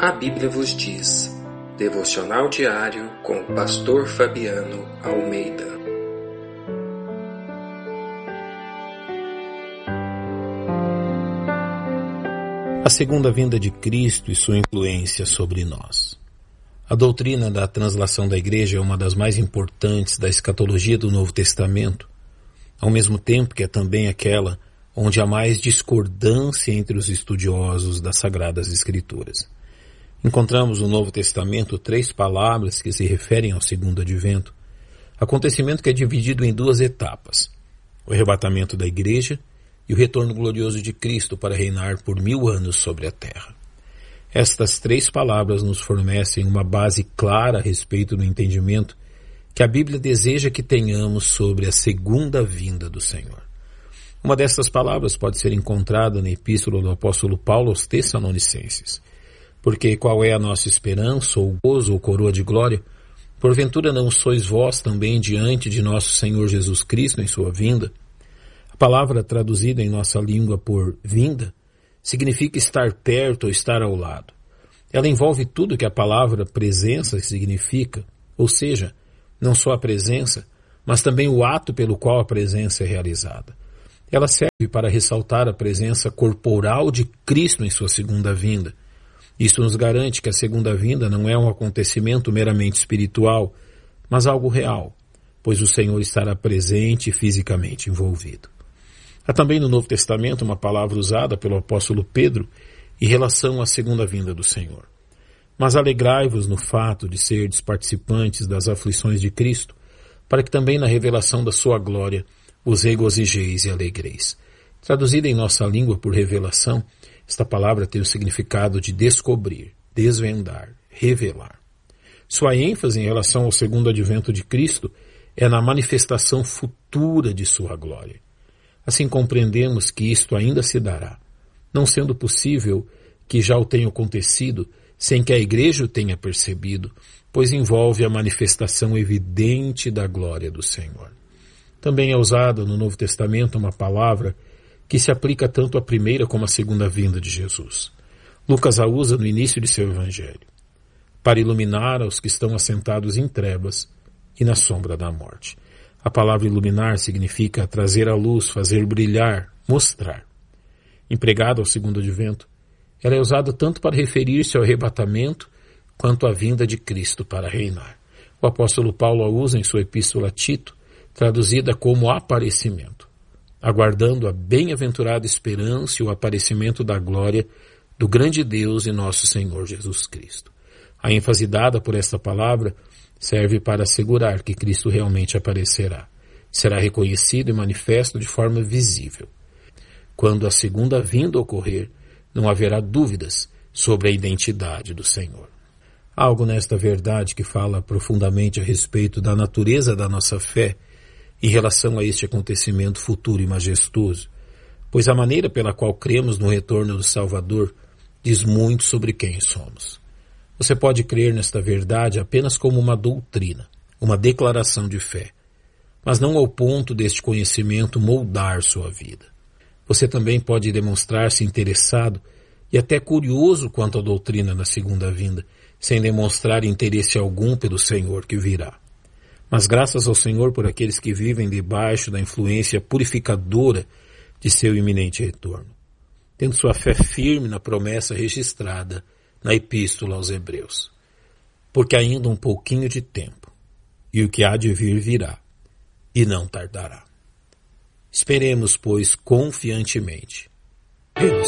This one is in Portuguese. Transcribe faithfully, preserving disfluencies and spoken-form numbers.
A Bíblia vos diz. Devocional diário com o pastor Fabiano Almeida. A segunda vinda de Cristo e sua influência sobre nós. A doutrina da translação da Igreja é uma das mais importantes da escatologia do Novo Testamento, ao mesmo tempo que é também aquela onde há mais discordância entre os estudiosos das Sagradas Escrituras. Encontramos no Novo Testamento três palavras que se referem ao segundo advento, acontecimento que é dividido em duas etapas: o arrebatamento da Igreja e o retorno glorioso de Cristo para reinar por mil anos sobre a terra. Estas três palavras nos fornecem uma base clara a respeito do entendimento que a Bíblia deseja que tenhamos sobre a segunda vinda do Senhor. Uma destas palavras pode ser encontrada na epístola do apóstolo Paulo aos Tessalonicenses. Porque qual é a nossa esperança, ou gozo, ou coroa de glória? Porventura não sois vós também diante de nosso Senhor Jesus Cristo em sua vinda? A palavra traduzida em nossa língua por vinda significa estar perto ou estar ao lado. Ela envolve tudo que a palavra presença significa, ou seja, não só a presença, mas também o ato pelo qual a presença é realizada. Ela serve para ressaltar a presença corporal de Cristo em sua segunda vinda. Isso nos garante que a segunda vinda não é um acontecimento meramente espiritual, mas algo real, pois o Senhor estará presente e fisicamente envolvido. Há também no Novo Testamento uma palavra usada pelo apóstolo Pedro em relação à segunda vinda do Senhor. Mas alegrai-vos no fato de serdes participantes das aflições de Cristo, para que também na revelação da sua glória vos regozijeis e alegreis. Traduzida em nossa língua por revelação, esta palavra tem o significado de descobrir, desvendar, revelar. Sua ênfase em relação ao segundo advento de Cristo é na manifestação futura de sua glória. Assim compreendemos que isto ainda se dará, não sendo possível que já o tenha acontecido sem que a Igreja o tenha percebido, pois envolve a manifestação evidente da glória do Senhor. Também é usada no Novo Testamento uma palavra que se aplica tanto à primeira como à segunda vinda de Jesus. Lucas a usa no início de seu evangelho, para iluminar aos que estão assentados em trevas e na sombra da morte. A palavra iluminar significa trazer à luz, fazer brilhar, mostrar. Empregada ao segundo advento, ela é usada tanto para referir-se ao arrebatamento quanto à vinda de Cristo para reinar. O apóstolo Paulo a usa em sua epístola a Tito, traduzida como aparecimento, aguardando a bem-aventurada esperança e o aparecimento da glória do grande Deus e nosso Senhor Jesus Cristo. A ênfase dada por esta palavra serve para assegurar que Cristo realmente aparecerá. Será reconhecido e manifesto de forma visível. Quando a segunda vinda ocorrer, não haverá dúvidas sobre a identidade do Senhor. Há algo nesta verdade que fala profundamente a respeito da natureza da nossa fé em relação a este acontecimento futuro e majestoso, pois a maneira pela qual cremos no retorno do Salvador diz muito sobre quem somos. Você pode crer nesta verdade apenas como uma doutrina, uma declaração de fé, mas não ao ponto deste conhecimento moldar sua vida. Você também pode demonstrar-se interessado e até curioso quanto à doutrina da segunda vinda, sem demonstrar interesse algum pelo Senhor que virá. Mas graças ao Senhor por aqueles que vivem debaixo da influência purificadora de seu iminente retorno, tendo sua fé firme na promessa registrada na Epístola aos Hebreus. Porque ainda um pouquinho de tempo, e o que há de vir virá, e não tardará. Esperemos, pois, confiantemente.